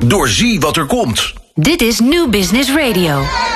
Doorzie wat er komt. Dit is New Business Radio.